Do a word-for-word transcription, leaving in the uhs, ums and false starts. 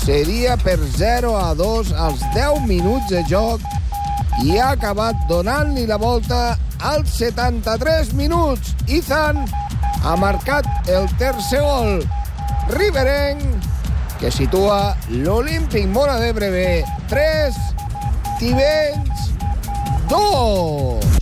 cedia per zero a dos als deu minuts de joc i ha acabat donant-li la volta als setanta-tres minuts. Izan ha marcat el tercer gol riberenc, que situa l'Olímpic Móra d'Ebre B tres, Tivenys dos.